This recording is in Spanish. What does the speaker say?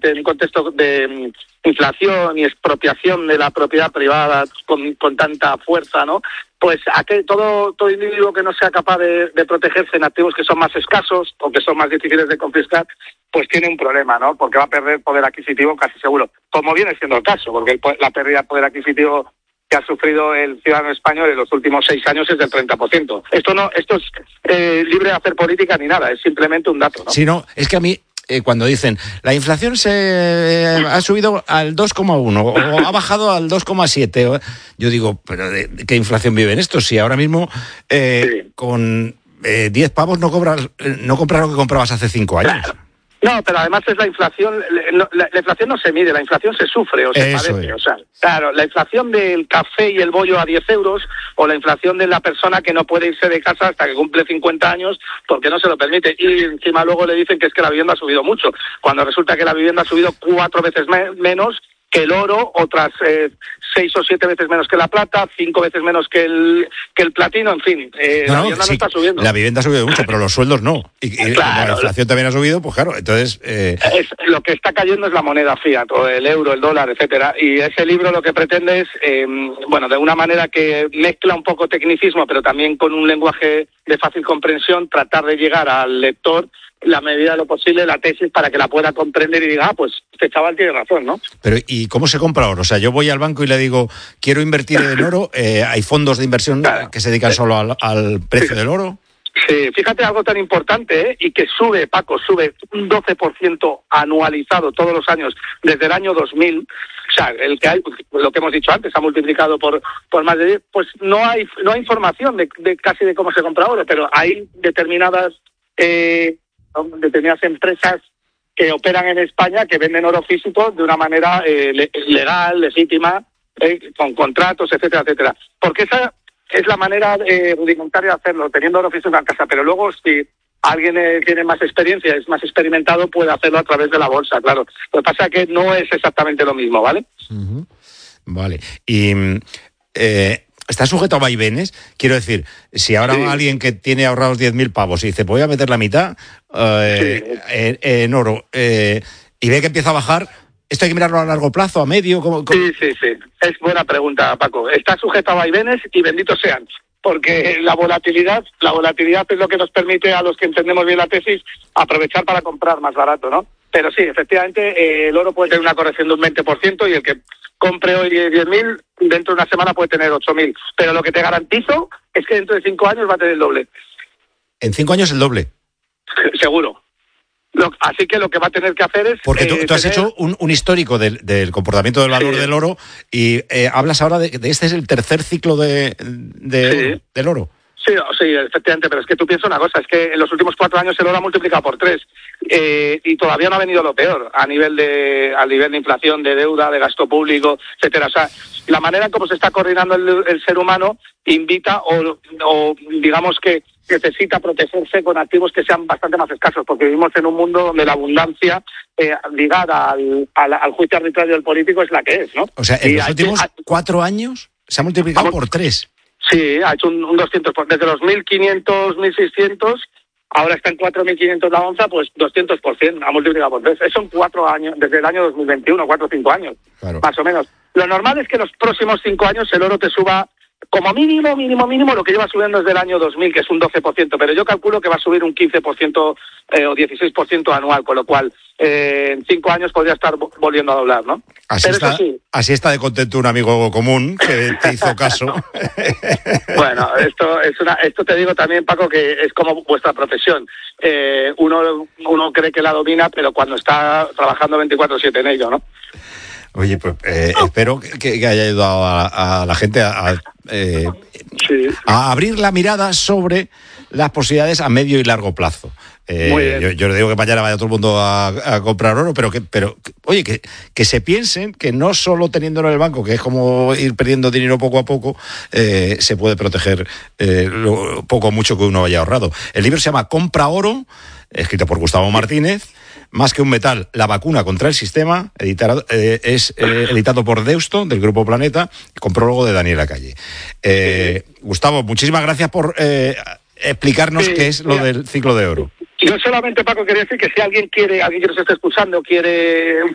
especialmente en un contexto de inflación y expropiación de la propiedad privada con tanta fuerza, ¿no? Pues todo individuo que no sea capaz de protegerse en activos que son más escasos o que son más difíciles de confiscar, pues tiene un problema, ¿no? Porque va a perder poder adquisitivo casi seguro, como viene siendo el caso, porque la pérdida de poder adquisitivo que ha sufrido el ciudadano español en los últimos 6 años es del 30%. Esto es libre de hacer política ni nada, es simplemente un dato, ¿no? Sí, no, es que a mí, cuando dicen, la inflación se ha subido al 2,1 o ha bajado al 2,7, yo digo, ¿pero de qué inflación viven estos? Si ahora mismo con 10 pavos no compras lo que comprabas hace 5 años. Claro. No, pero además es la inflación. La inflación no se mide, la inflación se sufre o se padece. O sea, claro, la inflación del café y el bollo a 10 euros o la inflación de la persona que no puede irse de casa hasta que cumple 50 años porque no se lo permite. Y encima luego le dicen que es que la vivienda ha subido mucho, cuando resulta que la vivienda ha subido 4 veces menos que el oro, otras 6 o 7 veces menos que la plata, 5 veces menos que el platino, en fin. La vivienda no está subiendo. La vivienda ha subido mucho, pero los sueldos no. Y claro, la inflación también ha subido, pues claro, entonces... Lo que está cayendo es la moneda fiat, o el euro, el dólar, etcétera. Y ese libro lo que pretende es, de una manera que mezcla un poco tecnicismo, pero también con un lenguaje de fácil comprensión, tratar de llegar al lector la medida de lo posible la tesis para que la pueda comprender y diga, pues este chaval tiene razón, ¿no? Pero ¿y cómo se compra oro? O sea, yo voy al banco y le digo, quiero invertir en oro, ¿hay fondos de inversión que se dedican solo al precio del oro? Sí, fíjate algo tan importante, y que sube, Paco, sube un 12% anualizado todos los años desde el año 2000. O sea, lo que hemos dicho antes, ha multiplicado por más de 10. Pues no hay información de casi de cómo se compra oro, pero hay determinadas empresas que operan en España que venden oro físico de una manera legal, legítima, con contratos, etcétera, etcétera. Porque esa es la manera rudimentaria de hacerlo, teniendo oro físico en casa. Pero luego, si alguien tiene más experiencia, es más experimentado, puede hacerlo a través de la bolsa, claro. Lo que pasa es que no es exactamente lo mismo, ¿vale? Uh-huh. Vale. Y... ¿está sujeto a vaivenes? Quiero decir, si ahora alguien que tiene ahorrados 10.000 pavos y dice, voy a meter la mitad en oro y ve que empieza a bajar, ¿esto hay que mirarlo a largo plazo, a medio? ¿Cómo? Sí. Es buena pregunta, Paco. Está sujeto a vaivenes y benditos sean, porque la volatilidad es lo que nos permite a los que entendemos bien la tesis aprovechar para comprar más barato, ¿no? Pero sí, efectivamente, el oro puede tener una corrección de un 20% y el que compre hoy 10.000, dentro de una semana puede tener 8.000. Pero lo que te garantizo es que dentro de 5 años va a tener el doble. ¿En 5 años el doble? Seguro. Así que lo que va a tener que hacer es... Porque tú has hecho un histórico del comportamiento del valor del oro y hablas ahora de este es el tercer ciclo del oro. Sí, efectivamente, pero es que tú piensas una cosa, es que en los últimos 4 años el oro ha multiplicado por 3 y todavía no ha venido lo peor al nivel de inflación, de deuda, de gasto público, etcétera. O sea, la manera en cómo se está coordinando el ser humano invita o digamos que necesita protegerse con activos que sean bastante más escasos, porque vivimos en un mundo donde la abundancia ligada al juicio arbitrario del político es la que es, ¿no? O sea, en los últimos 4 años se ha multiplicado por 3. Sí, ha hecho un 200%. Desde los 1.500, 1.600, ahora está en 4.500 la onza, pues 200%, ha multiplicado por 3. Eso en 4 años, desde el año 2021, 4 o 5 años, claro. Más o menos. Lo normal es que los próximos 5 años el oro te suba como mínimo lo que lleva subiendo desde el año 2000, que es un 12%, pero yo calculo que va a subir un 15% o 16% anual, con lo cual en 5 años podría estar volviendo a doblar, ¿no? Así está de contento un amigo común que te hizo caso. Bueno, esto te digo también, Paco, que es como vuestra profesión. Uno cree que la domina, pero cuando está trabajando 24/7 en ello, ¿no? Oye, pues espero que haya ayudado a la gente a abrir la mirada sobre las posibilidades a medio y largo plazo. Yo le digo que mañana vaya todo el mundo a comprar oro, pero oye, que se piensen que no solo teniéndolo en el banco, que es como ir perdiendo dinero poco a poco, se puede proteger lo poco o mucho que uno haya ahorrado. El libro se llama Compra Oro, escrito por Gustavo Martínez. Más que un metal, la vacuna contra el sistema, editado por Deusto, del Grupo Planeta, con prólogo de Daniela Calle. Gustavo, muchísimas gracias por explicarnos qué es lo del ciclo de oro. Yo solamente, Paco, quería decir que si alguien que nos esté escuchando quiere